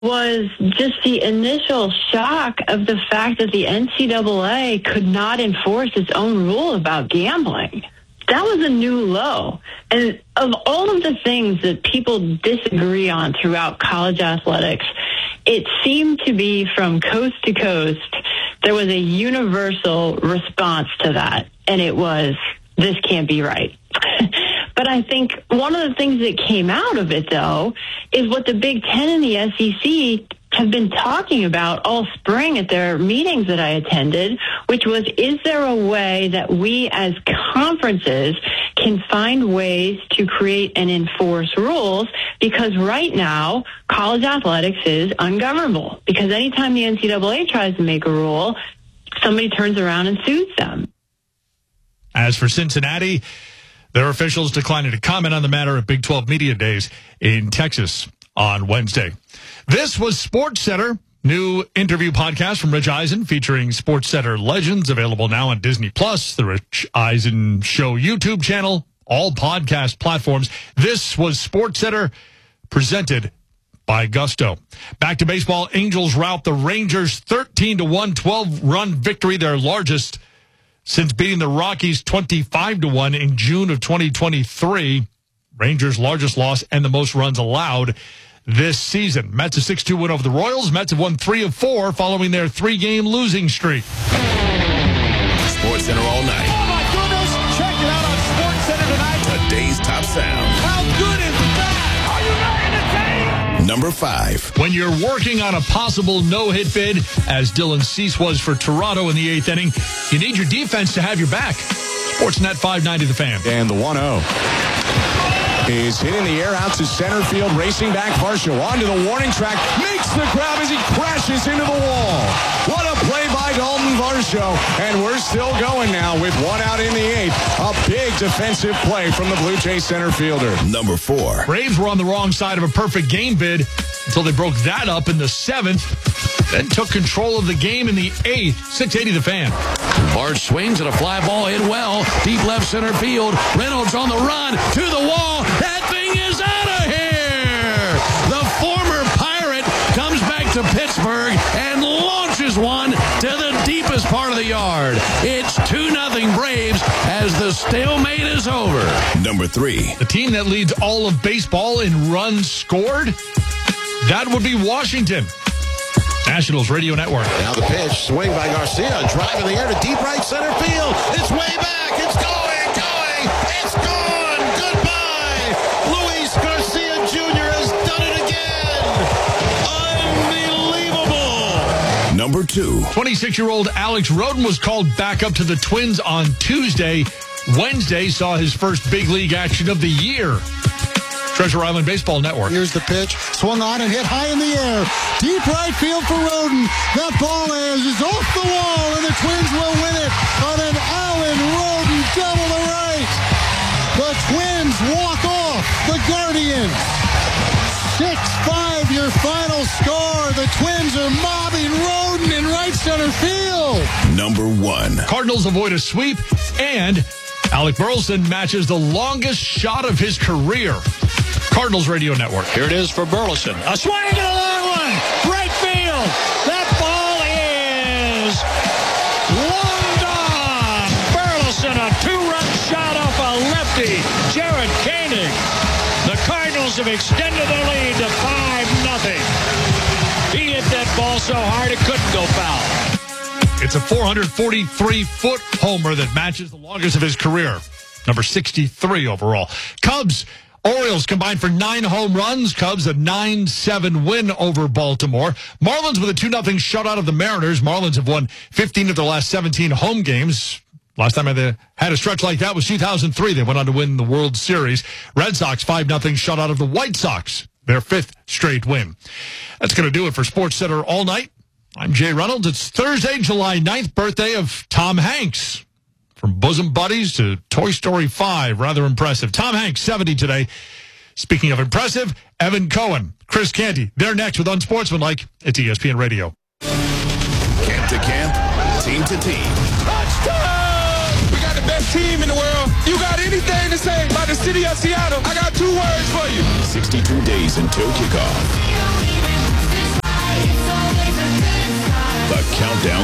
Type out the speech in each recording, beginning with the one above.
was just the initial shock of the fact that the NCAA could not enforce its own rule about gambling. That was a new low. And of all of the things that people disagree on throughout college athletics, it seemed to be from coast to coast, there was a universal response to that. And it was, this can't be right. But I think one of the things that came out of it, though, is what the Big Ten and the SEC have been talking about all spring at their meetings that I attended, which was, is there a way that we as conferences can find ways to create and enforce rules? Because right now, college athletics is ungovernable. Because anytime the NCAA tries to make a rule, somebody turns around and sues them. As for Cincinnati, their officials declining to comment on the matter at Big 12 Media Days in Texas on Wednesday. This was SportsCenter, new interview podcast from Rich Eisen featuring SportsCenter legends, available now on Disney+, the Rich Eisen Show YouTube channel, all podcast platforms. This was SportsCenter, presented by Gusto. Back to baseball, Angels rout the Rangers 13-1, 12-run victory, their largest since beating the Rockies 25-1 in June of 2023. Rangers' largest loss and the most runs allowed this season. Mets a 6-2 win over the Royals. Mets have won 3 of 4 following their 3-game losing streak. SportsCenter all night. Oh, my goodness. Check it out on SportsCenter tonight. Today's top sound. How good is that? Are you not entertained? Number 5. When you're working on a possible no-hit bid, as Dylan Cease was for Toronto in the 8th inning, you need your defense to have your back. Sportsnet 590 The Fan. And the 1-0 is hit in the air out to center field, racing back Varsho onto the warning track, makes the grab as he crashes into the wall. What a play by Dalton Varsho, and we're still going now with 1 out in the 8th. A big defensive play from the Blue Jays center fielder. Number 4. Braves were on the wrong side of a perfect game bid until they broke that up in the 7th, then took control of the game in the 8th. 680 The Fan. Bart swings at a fly ball hit well, deep left center field. Reynolds on the run to the wall. That thing is out of here. The former Pirate comes back to Pittsburgh and launches one to the deepest part of the yard. It's 2-0 Braves as the stalemate is over. Number 3. The team that leads all of baseball in runs scored, that would be Washington. Nationals Radio Network. Now the pitch, swing by Garcia, drive in the air to deep right center field. It's way back. It's going. It's gone. Goodbye. Luis Garcia Jr. has done it again. Unbelievable. Number 2. 26-year-old Alex Rodin was called back up to the Twins on Tuesday. Wednesday saw his first big league action of the year. Treasure Island Baseball Network. Here's the pitch, swung on and hit high in the air. Deep right field for Rodin. That ball is off the wall, and the Twins will win it on an Allen Rodin double to right. The Twins walk off the Guardians. 6-5 your final score. The Twins are mobbing Rodin in right center field. Number 1. Cardinals avoid a sweep, and Alec Burleson matches the longest shot of his career. Cardinals Radio Network. Here it is for Burleson. A swing and a long one. Right field. That ball is long gone. Burleson, a 2-run shot off a lefty. Jared Koenig. The Cardinals have extended their lead to 5-0. He hit that ball so hard it couldn't go foul. It's a 443-foot homer that matches the longest of his career. Number 63 overall. Cubs, Orioles combined for 9 home runs. Cubs a 9-7 win over Baltimore. Marlins with a 2-0 shutout of the Mariners. Marlins have won 15 of their last 17 home games. Last time they had a stretch like that was 2003. They went on to win the World Series. Red Sox 5-0 shutout of the White Sox. Their 5th straight win. That's going to do it for SportsCenter all night. I'm Jay Reynolds. It's Thursday, July 9th, birthday of Tom Hanks. From Bosom Buddies to Toy Story 5. Rather impressive. Tom Hanks, 70 today. Speaking of impressive, Evan Cohen, Chris Canty. They're next with Unsportsmanlike. It's ESPN Radio. Camp to camp, team to team. Touchdown! We got the best team in the world. You got anything to say about the city of Seattle? I got 2 words for you. 62 days until kickoff.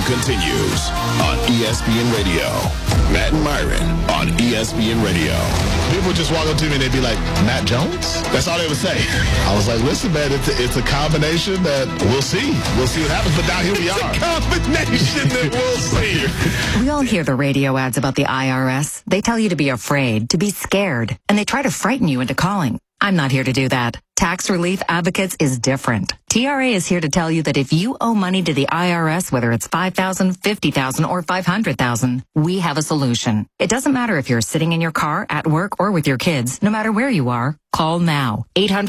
continues on ESPN Radio. Matt and Myron on ESPN Radio. People would just walk up to me and they'd be like, Matt Jones? That's all they would say. I was like, listen, man, it's a combination that we'll see. We'll see what happens, but now here we are. It's a combination that we'll see. We all hear the radio ads about the IRS. They tell you to be afraid, to be scared, and they try to frighten you into calling. I'm not here to do that. Tax Relief Advocates is different. TRA is here to tell you that if you owe money to the IRS, whether it's $5,000, $50,000, or $500,000, we have a solution. It doesn't matter if you're sitting in your car, at work, or with your kids. No matter where you are, call now.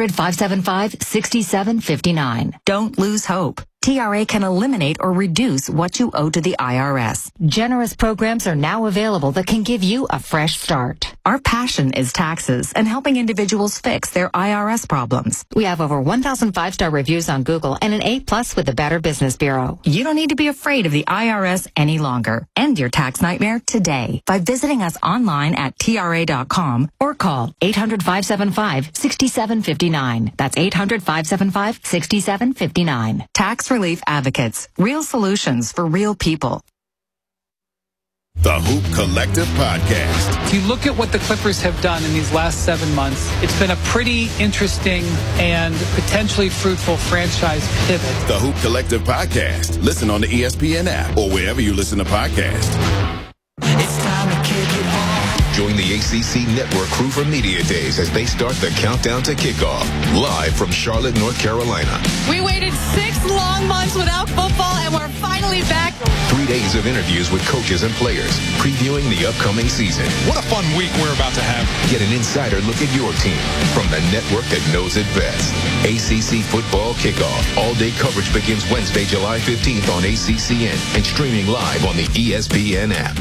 800-575-6759. Don't lose hope. TRA can eliminate or reduce what you owe to the IRS. Generous programs are now available that can give you a fresh start. Our passion is taxes and helping individuals fix their IRS problems. We have over 1,000 5-star reviews on Google and an A+ with the Better Business Bureau. You don't need to be afraid of the IRS any longer. End your tax nightmare today by visiting us online at TRA.com or call 800-575-6759. That's 800-575-6759. Tax Relief Advocates. Real solutions for real people. The Hoop Collective Podcast. If you look at what the Clippers have done in these last 7 months, it's been a pretty interesting and potentially fruitful franchise pivot. The Hoop Collective Podcast. Listen on the ESPN app or wherever you listen to podcasts. It's time to kick it off. Join the ACC Network crew for Media Days as they start the countdown to kickoff. Live from Charlotte, North Carolina. We waited 6 long months without football, and we're finally back. 3 days of interviews with coaches and players, previewing the upcoming season. What a fun week we're about to have. Get an insider look at your team from the network that knows it best. ACC Football Kickoff. All-day coverage begins Wednesday, July 15th on ACCN and streaming live on the ESPN app.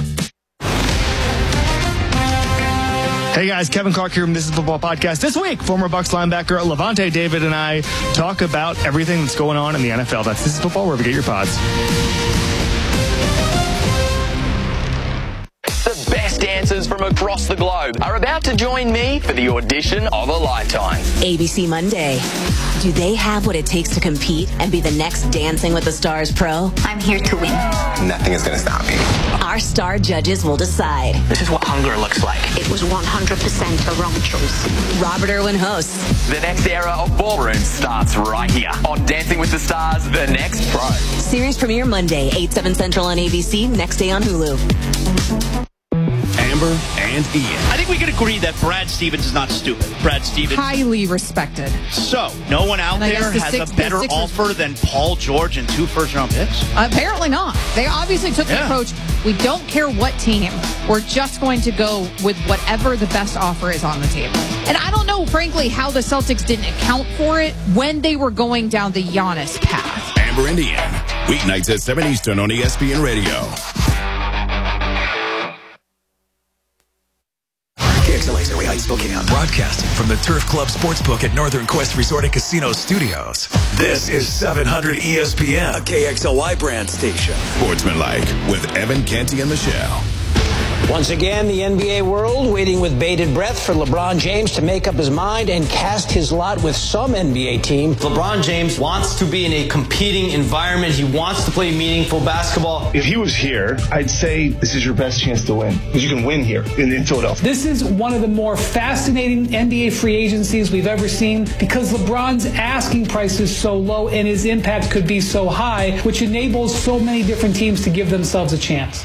Hey guys, Kevin Clark here from This Is Football Podcast. This week, former Bucs linebacker Levante David and I talk about everything that's going on in the NFL. That's This Is Football, wherever you get your pods. The best dancers from across the globe are about to join me for the audition of a lifetime. ABC Monday. Do they have what it takes to compete and be the next Dancing with the Stars pro? I'm here to win. Nothing is going to stop me. Our star judges will decide. This is what hunger looks like. It was 100% a wrong choice. Robert Irwin hosts. The next era of ballroom starts right here on Dancing with the Stars, The Next Pro. Series premiere Monday, 8/7 Central on ABC, next day on Hulu. Amber and Ian. I think we can agree that Brad Stevens is not stupid. Brad Stevens. Highly respected. So, no one out there has a better offer than Paul George and 2 first-round picks? Apparently not. They obviously took the approach, we don't care what team. We're just going to go with whatever the best offer is on the table. And I don't know, frankly, how the Celtics didn't account for it when they were going down the Giannis path. Amber and Ian. Weeknights at 7 Eastern on ESPN Radio. KXLA Heights, Spokane. Broadcasting from the Turf Club Sportsbook at Northern Quest Resort and Casino Studios. This is 700 ESPN, a KXLY brand station. Sportsmanlike with Evan, Canty, and Michelle. Once again, the NBA world waiting with bated breath for LeBron James to make up his mind and cast his lot with some NBA team. LeBron James wants to be in a competing environment. He wants to play meaningful basketball. If he was here, I'd say this is your best chance to win, because you can win here in Philadelphia. This is one of the more fascinating NBA free agencies we've ever seen because LeBron's asking price is so low and his impact could be so high, which enables so many different teams to give themselves a chance.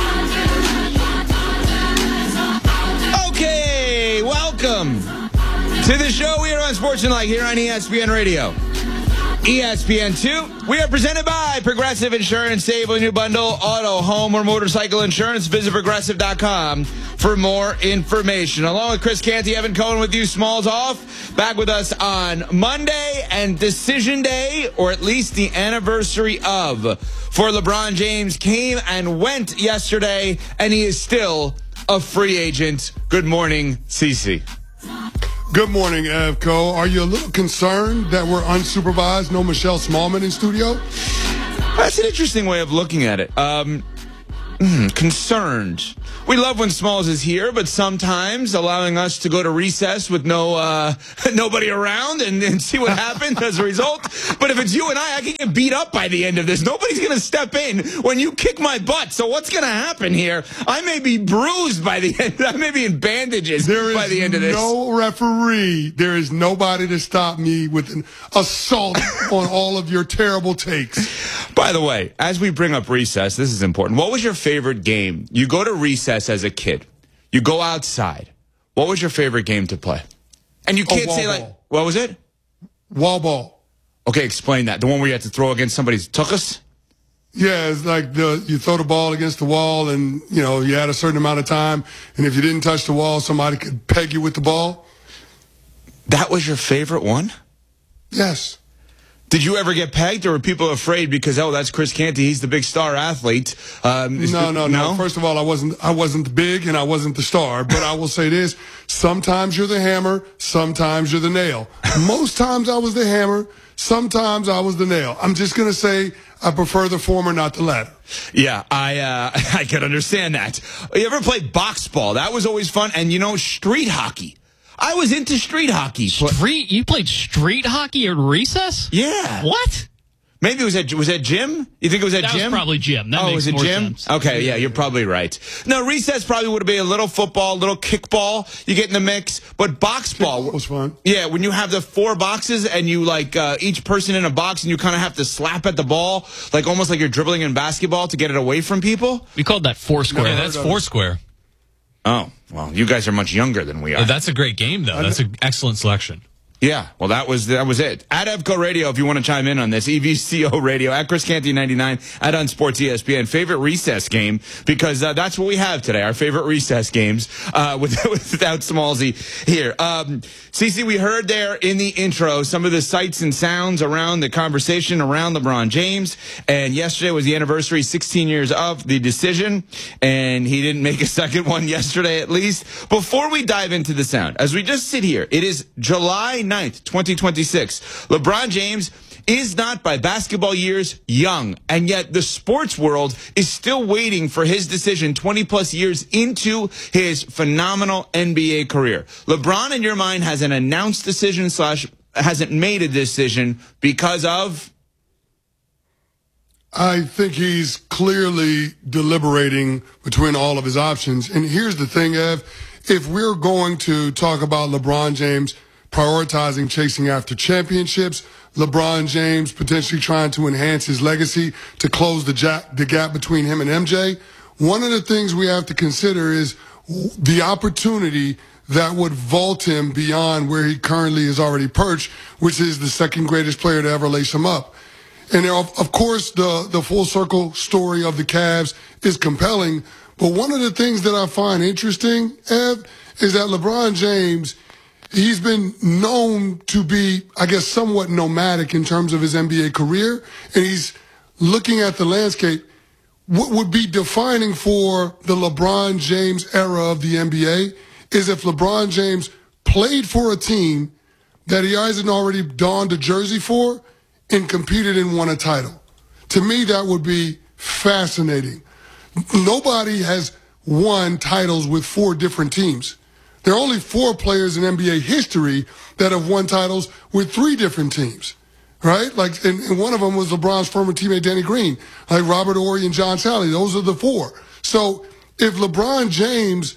Welcome to the show. We are on Sportsmanlike here on ESPN Radio. ESPN2. We are presented by Progressive Insurance. Save a new bundle, auto, home, or motorcycle insurance. Visit Progressive.com for more information. Along with Chris Canty, Evan Cohen with you. Smalls off. Back with us on Monday and decision day, or at least the anniversary of, for LeBron James came and went yesterday, and he is still a free agent. Good morning, CeCe. Good morning, Evco. Are you a little concerned that we're unsupervised, no Michelle Smallman in studio? That's an interesting way of looking at it. Concerned. We love when Smalls is here, but sometimes allowing us to go to recess with nobody around and see what happens as a result. But if it's you and I can get beat up by the end of this. Nobody's going to step in when you kick my butt. So what's going to happen here? I may be bruised by the end. I may be in bandages by the end of this. There is no referee. There is nobody to stop me with an assault on all of your terrible takes. By the way, as we bring up recess, this is important. What was your favorite game? You go to recess as a kid. You go outside. What was your favorite game to play? And you can't say like, what was it? Wall ball. Okay, explain that. The one where you had to throw against somebody's tuchus? Yeah, it's like you throw the ball against the wall and, you had a certain amount of time. And if you didn't touch the wall, somebody could peg you with the ball. That was your favorite one? Yes. Did you ever get pegged, or were people afraid because, that's Chris Canty, he's the big star athlete? No. First of all, I wasn't big and I wasn't the star, but I will say this. Sometimes you're the hammer, sometimes you're the nail. Most times I was the hammer, sometimes I was the nail. I'm just going to say I prefer the former, not the latter. Yeah, I can understand that. You ever played box ball? That was always fun. And, street hockey. I was into street hockey. You played street hockey at recess? Yeah. What? Maybe was that gym? You think it was at gym? That was probably gym. That makes more sense. Okay, yeah, you're probably right. No, recess probably would have been a little football, a little kickball. You get in the mix. But box ball was fun. Yeah, when you have the 4 boxes and you each person in a box and you kind of have to slap at the ball, almost like you're dribbling in basketball to get it away from people. We called that Foursquare. Yeah, that's Foursquare. Oh, well, you guys are much younger than we are. That's a great game, though. That's an excellent selection. Yeah, well, that was it. At Evco Radio, if you want to chime in on this, EVCO Radio, at Chris Canty 99, at Unsports ESPN. Favorite recess game, because that's what we have today, our favorite recess games, without Smallsy here. CC, we heard there in the intro some of the sights and sounds around the conversation around LeBron James, and yesterday was the anniversary, 16 years of the decision, and he didn't make a second one yesterday at least. Before we dive into the sound, as we just sit here, it is July 9th, 2026. LeBron James is not, by basketball years, young, and yet the sports world is still waiting for his decision 20-plus years into his phenomenal NBA career. LeBron, in your mind, has an announced decision / hasn't made a decision because of? I think he's clearly deliberating between all of his options. And here's the thing, Ev. If we're going to talk about LeBron James prioritizing chasing after championships, LeBron James potentially trying to enhance his legacy to close the gap between him and MJ, one of the things we have to consider is the opportunity that would vault him beyond where he currently is already perched, which is the second greatest player to ever lace him up. And of course, the full circle story of the Cavs is compelling, but one of the things that I find interesting, Ev, is that LeBron James, he's been known to be, I guess, somewhat nomadic in terms of his NBA career, and he's looking at the landscape. What would be defining for the LeBron James era of the NBA is if LeBron James played for a team that he hasn't already donned a jersey for and competed and won a title. To me, that would be fascinating. Nobody has won titles with 4 different teams. There are only 4 players in NBA history that have won titles with 3 different teams, right? And one of them was LeBron's former teammate Danny Green, like Robert Horry and John Salley. Those are the 4. So if LeBron James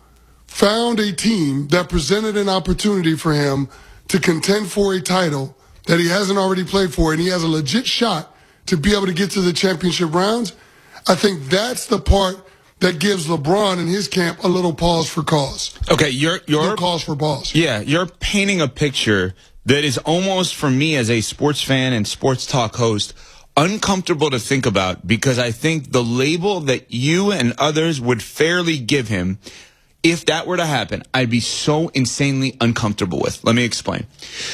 found a team that presented an opportunity for him to contend for a title that he hasn't already played for, and he has a legit shot to be able to get to the championship rounds, I think that's the part that gives LeBron and his camp a little pause for cause. Okay, you're cause for pause. Yeah, you're painting a picture that is almost, for me as a sports fan and sports talk host, uncomfortable to think about, because I think the label that you and others would fairly give him, if that were to happen, I'd be so insanely uncomfortable with. Let me explain.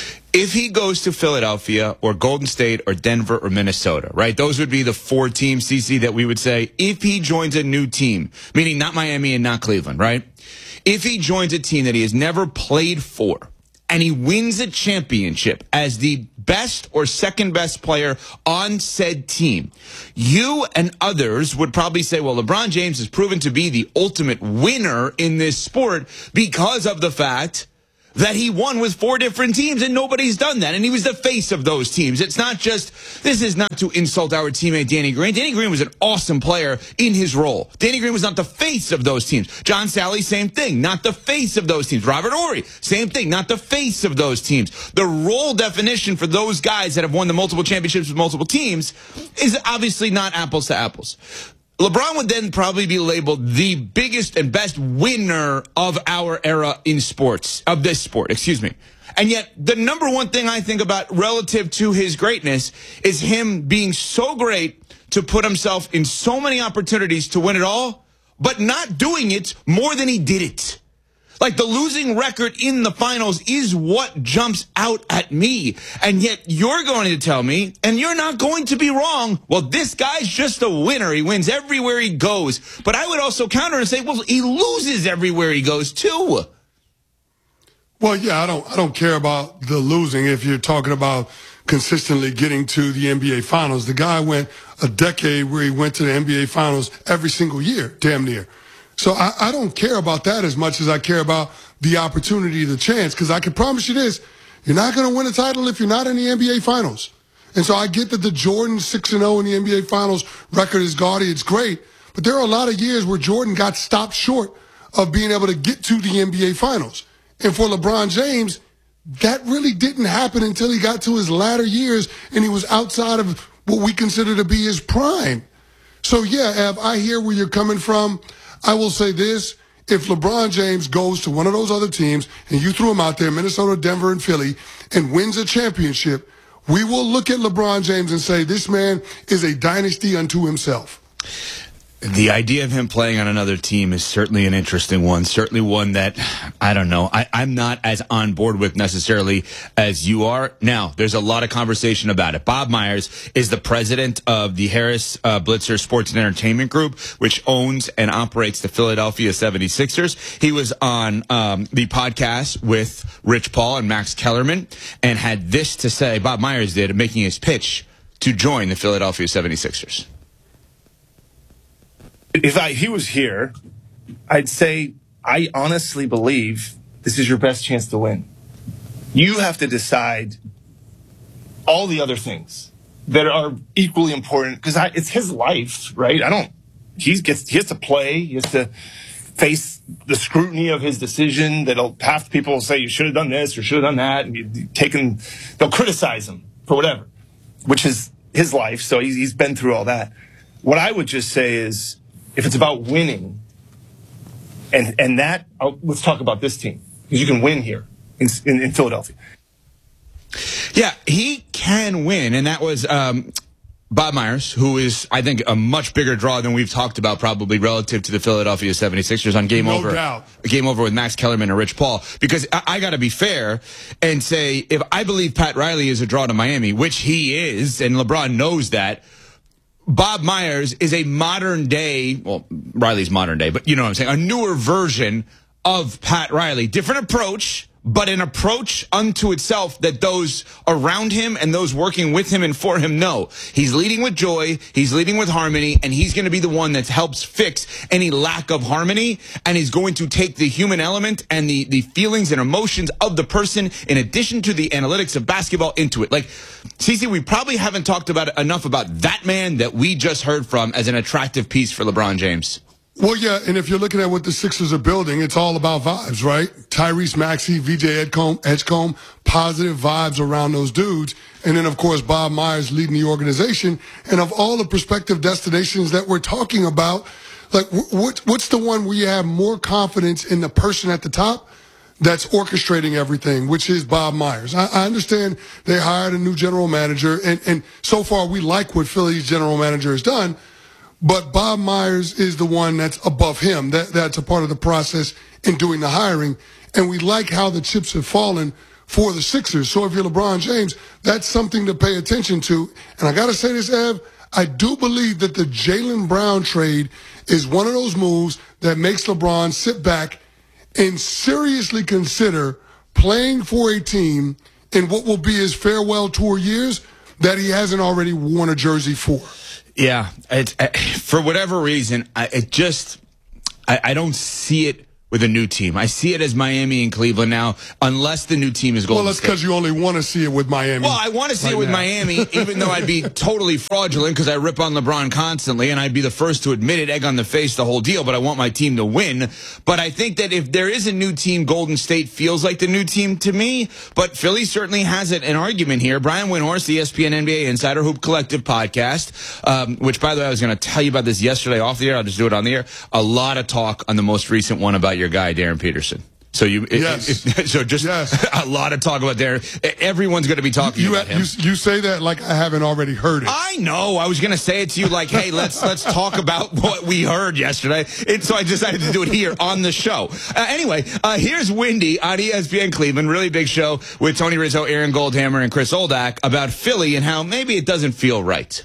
If he goes to Philadelphia or Golden State or Denver or Minnesota, right? Those would be the 4 teams, CC, that we would say if he joins a new team, meaning not Miami and not Cleveland, right? If he joins a team that he has never played for and he wins a championship as the best or second best player on said team, you and others would probably say, well, LeBron James has proven to be the ultimate winner in this sport because of the fact that he won with 4 different teams, and nobody's done that. And he was the face of those teams. It's not just, this is not to insult our teammate Danny Green. Danny Green was an awesome player in his role. Danny Green was not the face of those teams. John Sally, same thing, not the face of those teams. Robert Horry, same thing, not the face of those teams. The role definition for those guys that have won the multiple championships with multiple teams is obviously not apples to apples. LeBron would then probably be labeled the biggest and best winner of our era in sports, of this sport, excuse me. And yet, the number one thing I think about relative to his greatness is him being so great to put himself in so many opportunities to win it all, but not doing it more than he did it. Like, the losing record in the finals is what jumps out at me. And yet you're going to tell me, and you're not going to be wrong, well, this guy's just a winner. He wins everywhere he goes. But I would also counter and say, well, he loses everywhere he goes, too. Well, yeah, I don't care about the losing if you're talking about consistently getting to the NBA Finals. The guy went a decade where he went to the NBA Finals every single year, damn near. So I don't care about that as much as I care about the opportunity, the chance, because I can promise you this, you're not going to win a title if you're not in the NBA Finals. And so I get that the Jordan 6-0 in the NBA Finals record is gaudy, it's great, but there are a lot of years where Jordan got stopped short of being able to get to the NBA Finals. And for LeBron James, that really didn't happen until he got to his latter years and he was outside of what we consider to be his prime. So yeah, Ev, I hear where you're coming from. I will say this, if LeBron James goes to one of those other teams and you threw him out there, Minnesota, Denver, and Philly, and wins a championship, we will look at LeBron James and say this man is a dynasty unto himself. The idea of him playing on another team is certainly an interesting one, certainly one that, I don't know, I'm not as on board with necessarily as you are. Now, there's a lot of conversation about it. Bob Myers is the president of the Harris Blitzer Sports and Entertainment Group, which owns and operates the Philadelphia 76ers. He was on the podcast with Rich Paul and Max Kellerman and had this to say, Bob Myers did, making his pitch to join the Philadelphia 76ers. If he was here, I'd say I honestly believe this is your best chance to win. You have to decide all the other things that are equally important because it's his life, right? He has to play. He has to face the scrutiny of his decision. Half the people will say you should have done this or should have done that, and they'll criticize him for whatever, which is his life. So he's been through all that. What I would just say is, if it's about winning, and that, let's talk about this team, because you can win here in Philadelphia. Yeah, he can win, and that was Bob Myers, who is, I think, a much bigger draw than we've talked about probably relative to the Philadelphia 76ers on Game Over. No doubt. Game Over with Max Kellerman and Rich Paul. Because I got to be fair and say, if I believe Pat Riley is a draw to Miami, which he is, and LeBron knows that, Bob Myers is a modern day, well, Riley's modern day, but you know what I'm saying, a newer version of Pat Riley. Different approach, but an approach unto itself that those around him and those working with him and for him know. He's leading with joy, he's leading with harmony, and he's going to be the one that helps fix any lack of harmony, and he's going to take the human element and the feelings and emotions of the person in addition to the analytics of basketball into it. Like, CeCe, we probably haven't talked about enough about that man that we just heard from as an attractive piece for LeBron James. Well, yeah, and if you're looking at what the Sixers are building, it's all about vibes, right? Tyrese Maxey, VJ Edgecombe, positive vibes around those dudes. And then, of course, Bob Myers leading the organization. And of all the prospective destinations that we're talking about, like, what's the one where you have more confidence in the person at the top that's orchestrating everything, which is Bob Myers? I understand they hired a new general manager, and so far we like what Philly's general manager has done. But Bob Myers is the one that's above him. That's a part of the process in doing the hiring. And we like how the chips have fallen for the Sixers. So if you're LeBron James, that's something to pay attention to. And I got to say this, Ev, I do believe that the Jaylen Brown trade is one of those moves that makes LeBron sit back and seriously consider playing for a team in what will be his farewell tour years that he hasn't already worn a jersey for. Yeah, for whatever reason, I don't see it with a new team. I see it as Miami and Cleveland now, unless the new team is Golden State. Well, that's because you only want to see it with Miami. Well, I want to see it with Miami, even though I'd be totally fraudulent because I rip on LeBron constantly, and I'd be the first to admit it, egg on the face, the whole deal, but I want my team to win. But I think that if there is a new team, Golden State feels like the new team to me, but Philly certainly has an argument here. Brian Windhorst, ESPN NBA Insider, Hoop Collective podcast, which, by the way, I was going to tell you about this yesterday off the air. I'll just do it on the air. A lot of talk on the most recent one about your guy, Darren Peterson. So a lot of talk about Darren. Everyone's going to be talking about him. You say that like I haven't already heard it. I know. I was going to say it to you like, hey, let's talk about what we heard yesterday. And so I decided to do it here on the show. Anyway, here's Windy on ESPN Cleveland. Really big show with Tony Rizzo, Aaron Goldhammer, and Chris Oldak about Philly and how maybe it doesn't feel right.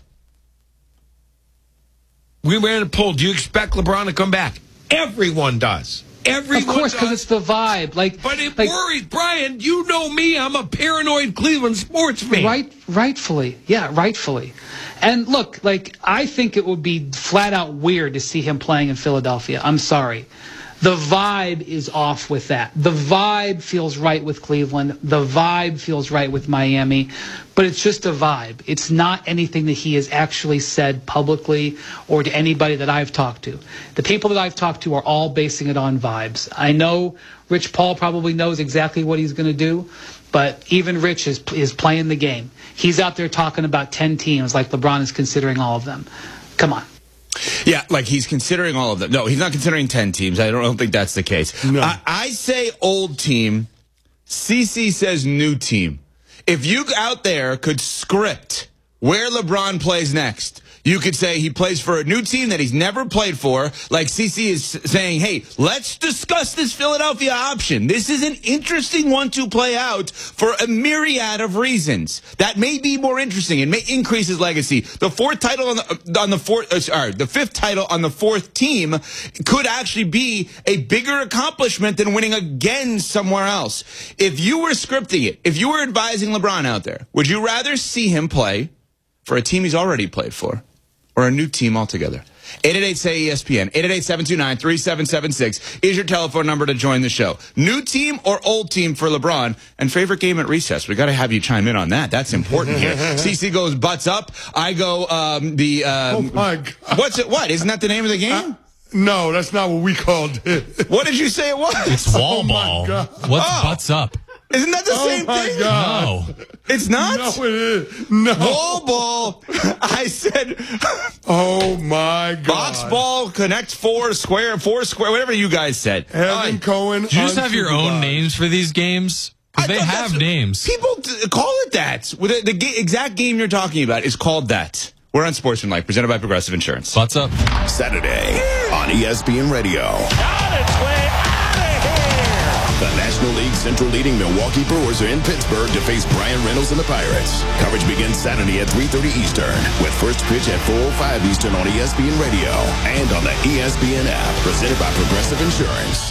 We ran a poll. Do you expect LeBron to come back? Everyone does. Everyone of course, because it's the vibe. But it worries. Brian, you know me. I'm a paranoid Cleveland sports fan. Rightfully. Yeah, rightfully. And look, I think it would be flat out weird to see him playing in Philadelphia. I'm sorry. The vibe is off with that. The vibe feels right with Cleveland. The vibe feels right with Miami. But it's just a vibe. It's not anything that he has actually said publicly or to anybody that I've talked to. The people that I've talked to are all basing it on vibes. I know Rich Paul probably knows exactly what he's going to do, but even Rich is playing the game. He's out there talking about 10 teams like LeBron is considering all of them. Come on. Yeah, like he's considering all of them. No, he's not considering 10 teams. I don't think that's the case. No. I say old team. CC says new team. If you out there could script where LeBron plays next, you could say he plays for a new team that he's never played for, like CC is saying, hey, let's discuss this Philadelphia option. This is an interesting one to play out for a myriad of reasons. That may be more interesting. It may increase his legacy. The fifth title on the fourth team could actually be a bigger accomplishment than winning again somewhere else. If you were scripting it, if you were advising LeBron out there, would you rather see him play for a team he's already played for, or a new team altogether? 888-SAY-ESPN, 888-729-3776 is your telephone number to join the show. New team or old team for LeBron? And favorite game at recess? We got to have you chime in on that. That's important here. CC goes butts up. I go oh my God. What's it? What? Isn't that the name of the game? No, that's not what we called it. What did you say it was? It's wall ball. What's butts up? Isn't that the same thing? God. No. It's not? No, it is. No. Wall ball. I said. Oh, my God. Box ball, connect four square, whatever you guys said. Evan Cohen. Do you just have your own names for these games? Because they have names. People call it that. The exact game you're talking about is called that. We're on Sportsmanlike, presented by Progressive Insurance. What's up? Saturday on ESPN Radio. The National League Central leading Milwaukee Brewers are in Pittsburgh to face Brian Reynolds and the Pirates. Coverage begins Saturday at 3:30 Eastern, with first pitch at 4:05 Eastern on ESPN Radio and on the ESPN app, presented by Progressive Insurance.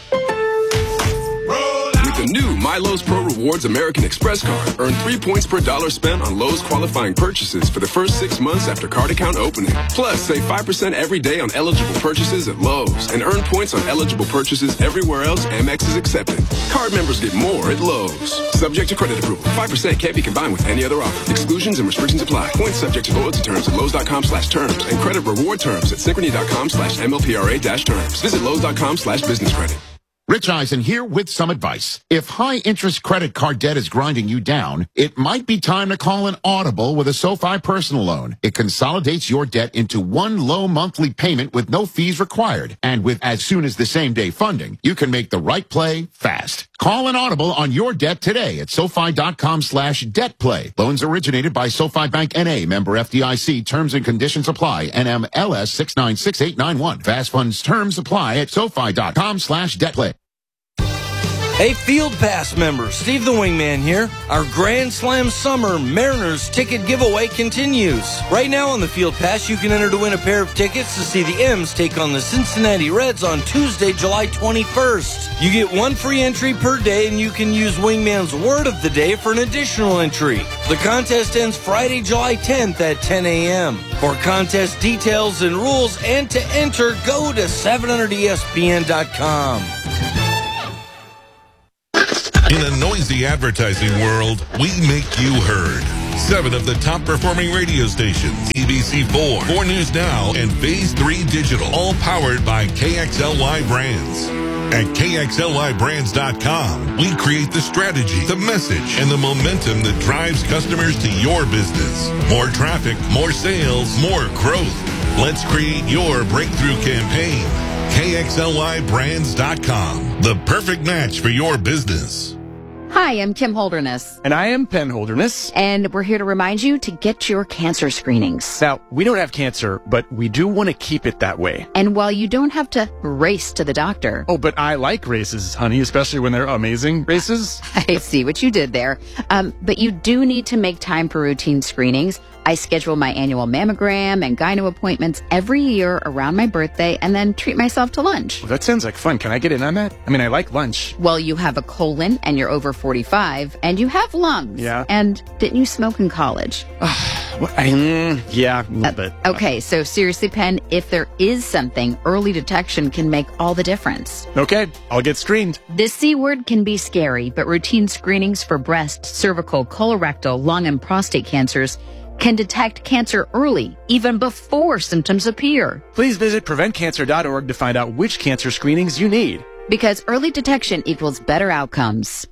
With the new My Lowe's Pro Rewards American Express card, earn 3 points per dollar spent on Lowe's qualifying purchases for the first 6 months after card account opening. Plus, save 5% every day on eligible purchases at Lowe's and earn points on eligible purchases everywhere else Amex is accepted. Card members get more at Lowe's. Subject to credit approval. 5% can't be combined with any other offer. Exclusions and restrictions apply. Points subject to loyalty terms at Lowe's.com/terms and credit reward terms at Synchrony.com/MLPRA-terms. Visit Lowe's.com/business credit. Rich Eisen here with some advice. If high-interest credit card debt is grinding you down, it might be time to call an Audible with a SoFi personal loan. It consolidates your debt into one low monthly payment with no fees required. And with as soon as the same-day funding, you can make the right play fast. Call an Audible on your debt today at SoFi.com/debtplay. Loans originated by SoFi Bank N.A., member FDIC. Terms and conditions apply. NMLS 696891. Fast funds terms apply at SoFi.com/debtplay. Hey, Field Pass members, Steve the Wingman here. Our Grand Slam Summer Mariners ticket giveaway continues. Right now on the Field Pass, you can enter to win a pair of tickets to see the M's take on the Cincinnati Reds on Tuesday, July 21st. You get one free entry per day, and you can use Wingman's Word of the Day for an additional entry. The contest ends Friday, July 10th at 10 a.m. For contest details and rules and to enter, go to 700ESPN.com. In a noisy advertising world, we make you heard. 7 of the top performing radio stations, ABC4, 4 News Now, and Phase 3 Digital, all powered by KXLY Brands. At KXLYBrands.com, we create the strategy, the message, and the momentum that drives customers to your business. More traffic, more sales, more growth. Let's create your breakthrough campaign. KXLYBrands.com, the perfect match for your business. Hi, I'm Kim Holderness. And I am Penn Holderness. And we're here to remind you to get your cancer screenings. Now, we don't have cancer, but we do want to keep it that way. And while you don't have to race to the doctor. Oh, but I like races, honey, especially when they're amazing races. I see what you did there. But you do need to make time for routine screenings. I schedule my annual mammogram and gyno appointments every year around my birthday and then treat myself to lunch. Well, that sounds like fun. Can I get in on that? I mean, I like lunch. Well, you have a colon and you're over 45 and you have lungs. Yeah. And didn't you smoke in college? Yeah, a little bit. Okay, so seriously, Penn, if there is something, early detection can make all the difference. Okay, I'll get screened. This C word can be scary, but routine screenings for breast, cervical, colorectal, lung, and prostate cancers can detect cancer early, even before symptoms appear. Please visit PreventCancer.org to find out which cancer screenings you need. Because early detection equals better outcomes.